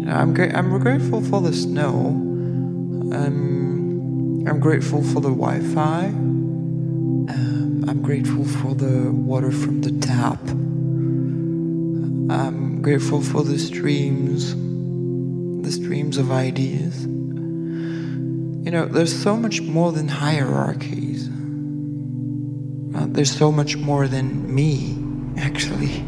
I'm grateful for the snow. I'm grateful for the Wi-Fi. I'm grateful for the water from the tap. I'm grateful for the streams of ideas. You know, there's so much more than hierarchies. There's so much more than me, actually.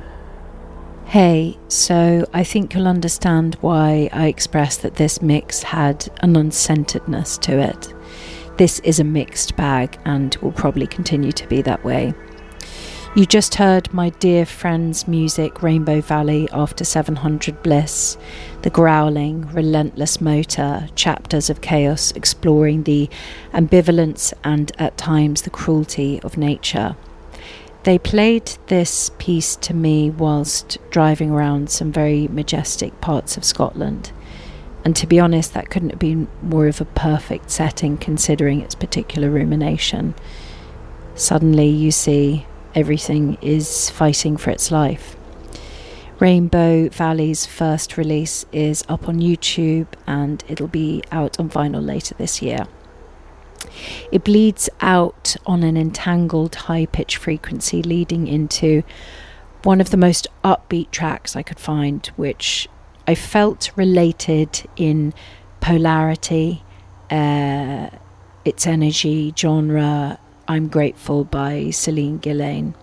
Hey, so I think you'll understand why I expressed that this mix had an uncenteredness to it. This is a mixed bag and will probably continue to be that way. You just heard my dear friend's music, Rainbow Valley, After 700 Bliss, the growling, relentless motor, chapters of chaos exploring the ambivalence and at times the cruelty of nature. They played this piece to me whilst driving around some very majestic parts of Scotland. And to be honest, that couldn't have been more of a perfect setting considering its particular rumination. Suddenly you see everything is fighting for its life. Rainbow Valley's first release is up on YouTube and it'll be out on vinyl later this year. It bleeds out on an entangled high-pitch frequency leading into one of the most upbeat tracks I could find, which I felt related in polarity, its energy, genre. I'm Grateful by Celine Gillane.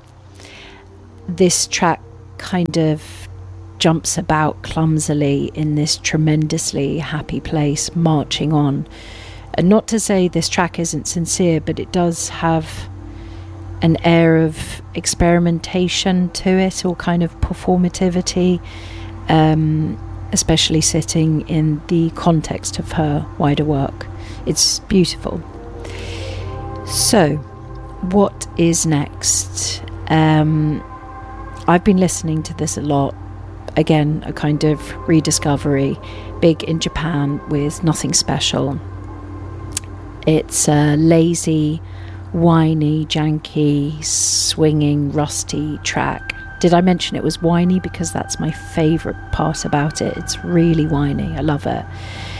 This track kind of jumps about clumsily in this tremendously happy place, marching on. And not to say this track isn't sincere, but it does have an air of experimentation to it, or kind of performativity, especially sitting in the context of her wider work. It's beautiful. So, what is next? I've been listening to this a lot. Again, a kind of rediscovery. Big in Japan with Nothing Special. It's a lazy, whiny, janky, swinging, rusty track. Did I mention it was whiny? Because that's my favourite part about it. It's really whiny. I love it.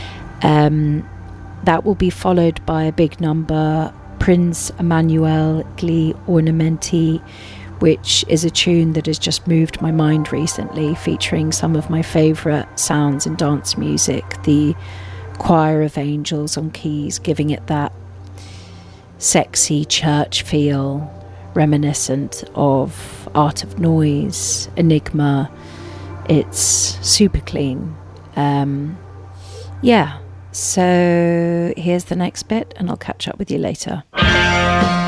That will be followed by a big number, Prince Emmanuel Gli Ornamenti, which is a tune that has just moved my mind recently, featuring some of my favourite sounds in dance music, the choir of angels on keys, giving it that sexy church feel, reminiscent of Art of Noise, Enigma. It's super clean. So here's the next bit, and I'll catch up with you later.